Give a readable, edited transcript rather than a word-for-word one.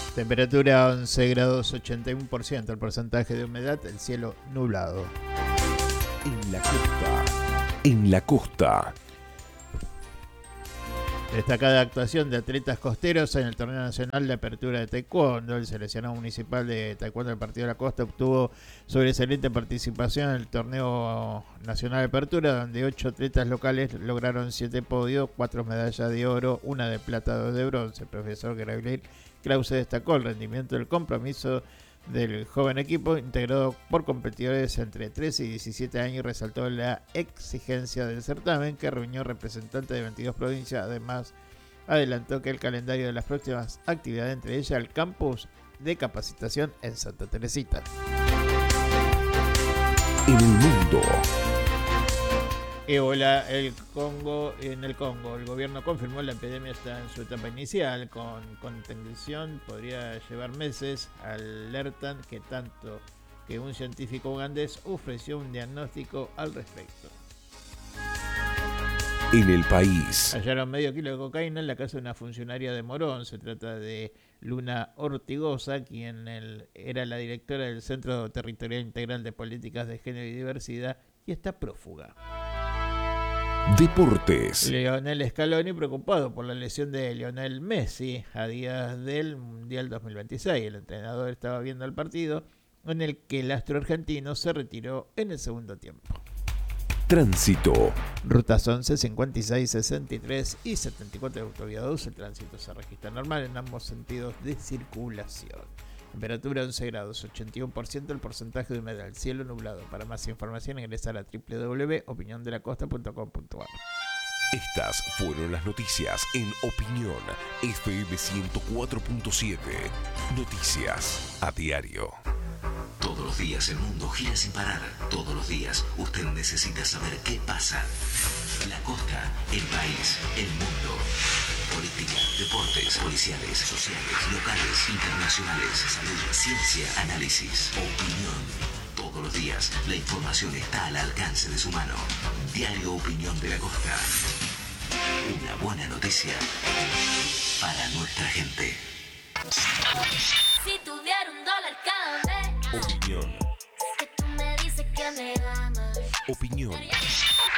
Temperatura 11 grados 81%, el porcentaje de humedad, el cielo nublado. En la costa. En la costa. Destacada actuación de atletas costeros en el Torneo Nacional de Apertura de Taekwondo. El seleccionado municipal de Taekwondo del Partido de la Costa obtuvo sobresaliente participación en el Torneo Nacional de Apertura, donde 8 atletas locales lograron 7 podios, 4 medallas de oro, 1 de plata, 2 de bronce. El profesor Gabriel Krause destacó el rendimiento del compromiso del joven equipo, integrado por competidores entre 13 y 17 años, y resaltó la exigencia del certamen, que reunió representantes de 22 provincias. Además, adelantó que el calendario de las próximas actividades, entre ellas el campus de capacitación en Santa Teresita. En el mundo. Ébola, en el Congo. El gobierno confirmó la epidemia está en su etapa inicial, con contención podría llevar meses. Alertan que un científico ugandés ofreció un diagnóstico al respecto. En el país. Hallaron medio kilo de cocaína en la casa de una funcionaria de Morón. Se trata de Luna Ortigosa, quien era la directora del Centro Territorial Integral de Políticas de Género y Diversidad, y está prófuga. Deportes. Lionel Scaloni preocupado por la lesión de Lionel Messi a días del Mundial 2026. El entrenador estaba viendo el partido en el que el astro argentino se retiró en el segundo tiempo. Tránsito. Rutas 11, 56, 63 y 74 de Autovía 2. El tránsito se registra normal en ambos sentidos de circulación. Temperatura 11 grados, 81%, el porcentaje de humedad, el cielo nublado. Para más información ingresar a www.opiniondelacosta.com.ar. Estas fueron las noticias en Opinión FM 104.7. Noticias a diario. Todos los días el mundo gira sin parar. Todos los días usted necesita saber qué pasa. La costa, el país, el mundo. Política, deportes, policiales, sociales, locales, internacionales, salud, ciencia, análisis, opinión. Todos los días la información está al alcance de su mano. Diario Opinión de la Costa. Una buena noticia para nuestra gente. Si tuviera $1 cada mes, Opinión. que tú me dices que me amas. Opinión.